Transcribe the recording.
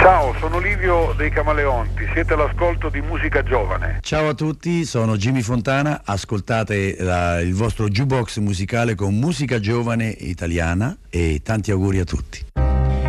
Ciao, sono Livio dei Camaleonti, siete all'ascolto di Musica Giovane. Ciao a tutti, sono Jimmy Fontana, ascoltate il vostro jukebox musicale con musica giovane italiana e tanti auguri a tutti.